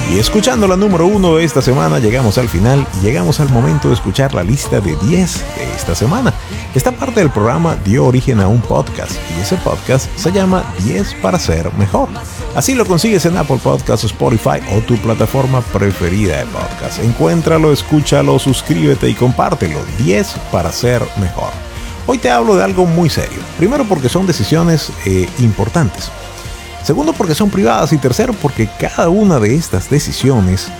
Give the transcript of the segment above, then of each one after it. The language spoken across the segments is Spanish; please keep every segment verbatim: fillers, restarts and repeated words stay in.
Y escuchando la número uno de esta semana, llegamos al final y llegamos al momento de escuchar la lista de diez de esta semana. Esta parte del programa dio origen a un podcast y ese podcast se llama diez para ser mejor. Así lo consigues en Apple Podcasts, Spotify o tu plataforma preferida de podcast. Encuéntralo, escúchalo, suscríbete y compártelo. diez para ser mejor. Hoy te hablo de algo muy serio. Primero porque son decisiones eh, importantes. Segundo porque son privadas y tercero porque cada una de estas decisiones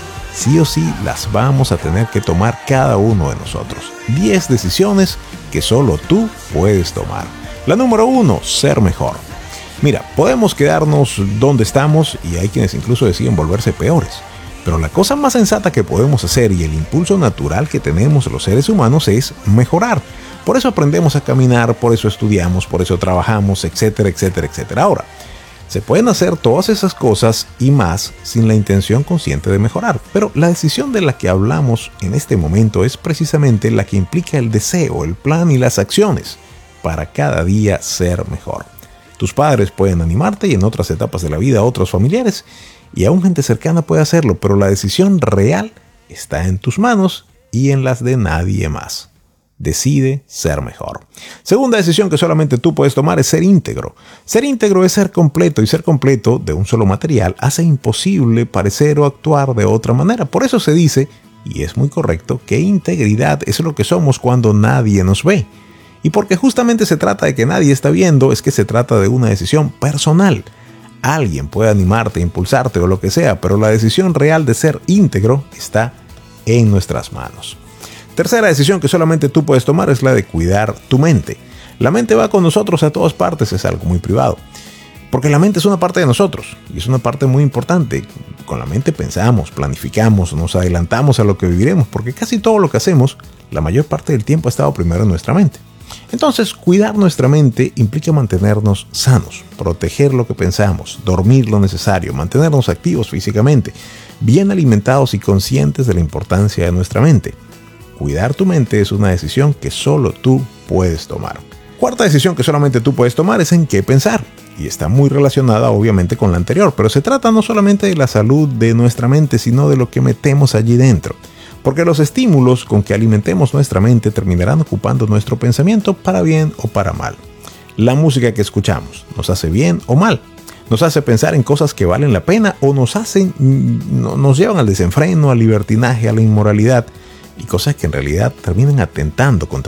sí o sí las vamos a tener que tomar cada uno de nosotros. diez decisiones que solo tú puedes tomar. La número uno, ser mejor. Mira, podemos quedarnos donde estamos y hay quienes incluso deciden volverse peores. Pero la cosa más sensata que podemos hacer y el impulso natural que tenemos los seres humanos es mejorar. Por eso aprendemos a caminar, por eso estudiamos, por eso trabajamos, etcétera, etcétera, etcétera. Ahora, se pueden hacer todas esas cosas y más sin la intención consciente de mejorar, pero la decisión de la que hablamos en este momento es precisamente la que implica el deseo, el plan y las acciones para cada día ser mejor. Tus padres pueden animarte y en otras etapas de la vida otros familiares y aún gente cercana puede hacerlo, pero la decisión real está en tus manos y en las de nadie más. Decide ser mejor. Segunda decisión que solamente tú puedes tomar es ser íntegro. Ser íntegro es ser completo y ser completo de un solo material hace imposible parecer o actuar de otra manera. Por eso se dice, y es muy correcto, que integridad es lo que somos cuando nadie nos ve. Y porque justamente se trata de que nadie está viendo, es que se trata de una decisión personal. Alguien puede animarte, impulsarte o lo que sea, pero la decisión real de ser íntegro está en nuestras manos. Tercera decisión que solamente tú puedes tomar es la de cuidar tu mente. La mente va con nosotros a todas partes, es algo muy privado. Porque la mente es una parte de nosotros y es una parte muy importante. Con la mente pensamos, planificamos, nos adelantamos a lo que viviremos, porque casi todo lo que hacemos, la mayor parte del tiempo ha estado primero en nuestra mente. Entonces, cuidar nuestra mente implica mantenernos sanos, proteger lo que pensamos, dormir lo necesario, mantenernos activos físicamente, bien alimentados y conscientes de la importancia de nuestra mente. Cuidar tu mente es una decisión que solo tú puedes tomar. Cuarta decisión que solamente tú puedes tomar es en qué pensar. Y está muy relacionada obviamente con la anterior, pero se trata no solamente de la salud de nuestra mente, sino de lo que metemos allí dentro. Porque los estímulos con que alimentemos nuestra mente terminarán ocupando nuestro pensamiento para bien o para mal. La música que escuchamos nos hace bien o mal. Nos hace pensar en cosas que valen la pena o nos hacen, nos llevan al desenfreno, al libertinaje, a la inmoralidad. Y cosas que en realidad terminan atentando contra